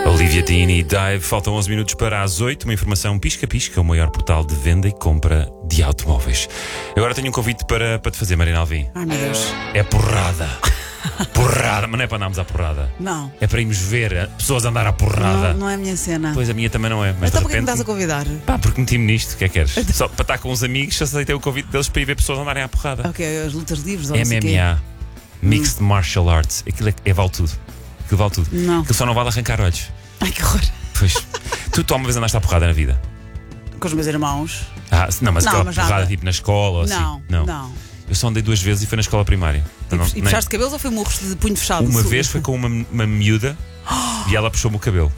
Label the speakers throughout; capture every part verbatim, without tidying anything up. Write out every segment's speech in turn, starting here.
Speaker 1: Olivia Dean e Dive. Faltam onze minutos para as oito. Uma informação pisca-pisca, o maior portal de venda e compra de automóveis. Agora tenho um convite para, para te fazer, Marina Alvim.
Speaker 2: Ai, meu Deus.
Speaker 1: É porrada. Porrada, mas não é para andarmos à porrada.
Speaker 2: Não.
Speaker 1: É para irmos ver pessoas andar à porrada.
Speaker 2: Não, não é a minha cena.
Speaker 1: Pois a minha também não é. Mas
Speaker 2: Então
Speaker 1: de
Speaker 2: porquê que me
Speaker 1: repente,
Speaker 2: estás a convidar?
Speaker 1: pá, porque meti-me nisto. O que é que queres? Só para estar com os amigos, aceitei o convite deles para ir ver pessoas andarem à porrada.
Speaker 2: Ok, as lutas livres ou não sei o quê.
Speaker 1: M M A, Mixed Martial Arts. Aquilo é, é vale tudo. Aquilo vale tudo.
Speaker 2: Não.
Speaker 1: Aquilo só não vale arrancar olhos.
Speaker 2: Ai, que horror.
Speaker 1: Pois. Tu, tu uma vez andaste à porrada na vida?
Speaker 2: Com os meus irmãos.
Speaker 1: Ah, não, mas
Speaker 2: Não,
Speaker 1: aquela
Speaker 2: mas
Speaker 1: porrada
Speaker 2: nada.
Speaker 1: tipo na escola ou
Speaker 2: Não,
Speaker 1: assim?
Speaker 2: não.
Speaker 1: Eu só andei duas vezes e foi na escola primária. Então,
Speaker 2: E,
Speaker 1: não-
Speaker 2: e
Speaker 1: nem-
Speaker 2: puxaste cabelos ou foi murros de punho fechado?
Speaker 1: Uma
Speaker 2: Sul-
Speaker 1: vez foi com uma, uma miúda e ela puxou-me o cabelo.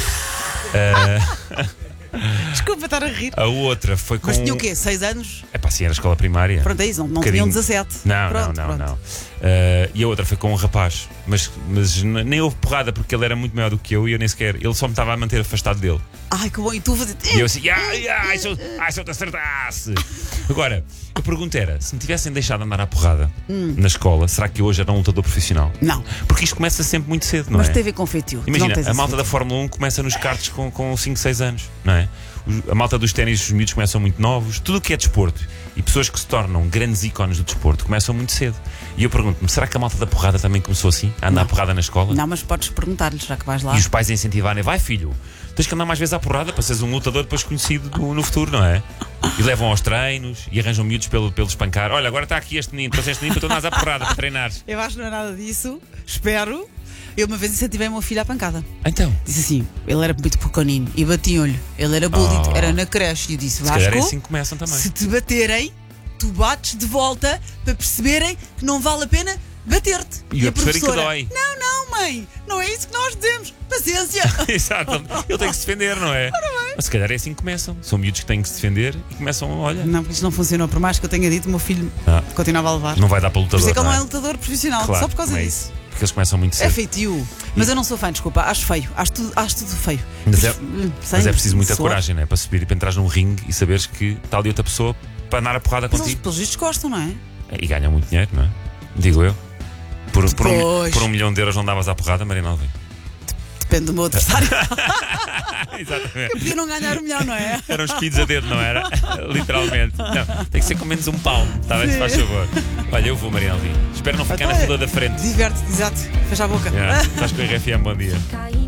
Speaker 1: Ah,
Speaker 2: Desculpa estar a rir.
Speaker 1: a outra foi com.
Speaker 2: Mas tinha o quê? seis anos?
Speaker 1: É pá, sim, era escola primária.
Speaker 2: Pronto, é isso. Não, não
Speaker 1: Bocadinho.
Speaker 2: tinham dezassete.
Speaker 1: Não,
Speaker 2: Pronto,
Speaker 1: não, não,
Speaker 2: pronto.
Speaker 1: não. Ah, e a outra foi com um rapaz, mas, mas n- nem houve porrada porque ele era muito maior do que eu e eu nem sequer. Ele só me estava a manter afastado dele.
Speaker 2: Ai, que bom. E tu a fazer.
Speaker 1: E eu assim, ai, ai, se eu, ai, se eu te acertasse. Agora, a pergunta era: se me tivessem deixado andar à porrada
Speaker 2: Hum.
Speaker 1: na escola, será que eu hoje era um lutador profissional?
Speaker 2: Não.
Speaker 1: Porque isto começa sempre muito cedo, não
Speaker 2: Mas
Speaker 1: é?
Speaker 2: teve com feitio. Tu não
Speaker 1: Imagina,
Speaker 2: tens
Speaker 1: a
Speaker 2: esse
Speaker 1: malta da
Speaker 2: feitio.
Speaker 1: Fórmula um começa nos karts com, com cinco, seis anos, não é? Os- A malta dos ténis, os miúdos começam muito novos. Tudo o que é desporto e pessoas que se tornam grandes ícones do desporto começam muito cedo. E eu pergunto-me, será que a malta da porrada também começou assim? A andar à porrada na escola?
Speaker 2: Não, mas podes perguntar-lhes, já que vais lá.
Speaker 1: E os pais a incentivarem, vai filho, tens que andar mais vezes à porrada para seres um lutador depois conhecido no, no futuro, não é? E levam aos treinos e arranjam miúdos pelo, pelo espancar. Olha, agora está aqui este menino, trouxe este menino para tu andares à porrada para treinares.
Speaker 2: Eu acho que não é nada disso. Espero. Eu uma vez incentivei o meu filho à pancada.
Speaker 1: Então,
Speaker 2: Disse assim, ele era muito pequenino e batiam-lhe. Ele era bullied,
Speaker 1: Oh.
Speaker 2: era na creche. E eu disse,
Speaker 1: se calhar é
Speaker 2: Vasco,
Speaker 1: assim que começam também.
Speaker 2: se te baterem, tu bates de volta para perceberem que não vale a pena bater-te.
Speaker 1: E a
Speaker 2: a
Speaker 1: perceberem que
Speaker 2: professora,
Speaker 1: dói.
Speaker 2: não, não, mãe, não é isso que nós dizemos. Paciência.
Speaker 1: Exato, ele tem que se defender, não é? Mas se calhar é assim que começam. São miúdos que têm que se defender e começam, olha,
Speaker 2: Não, isto não funcionou. Por mais que eu tenha dito, o meu filho
Speaker 1: Ah.
Speaker 2: continuava a levar.
Speaker 1: não vai dar para
Speaker 2: Por
Speaker 1: lutador.
Speaker 2: isso é que ele não é
Speaker 1: é?
Speaker 2: lutador profissional,
Speaker 1: Claro,
Speaker 2: só por causa
Speaker 1: não é
Speaker 2: disso.
Speaker 1: isso. Porque eles começam muito
Speaker 2: É
Speaker 1: cedo.
Speaker 2: feitio. Mas eu não sou fã, desculpa. Acho feio. Acho tudo, acho tudo feio.
Speaker 1: Mas é-
Speaker 2: Sem
Speaker 1: Mas é preciso muita
Speaker 2: suor.
Speaker 1: coragem, não é? Para subir e para entrar num ringue e saberes que está ali outra pessoa para andar a porrada
Speaker 2: Mas eles,
Speaker 1: contigo.
Speaker 2: pelos vistos, gostam, não é?
Speaker 1: E ganham muito dinheiro, não é? Digo eu. Por, por, um,
Speaker 2: Pois.
Speaker 1: por um milhão de euros não davas à porrada, Marina Alvim.
Speaker 2: Depende do meu adversário.
Speaker 1: Exatamente.
Speaker 2: Podia não ganhar o milhão, não é?
Speaker 1: Eram os speeds a dedo, não era? Literalmente. Não, tem que ser com menos um pau. Está bem, se faz favor. Olha, eu vou, Marina Alvim. Espero não ficar na
Speaker 2: Então é.
Speaker 1: fila da frente.
Speaker 2: Diverte-te, exato. Fecha a boca.
Speaker 1: Yeah. Estás com o R F M, bom dia.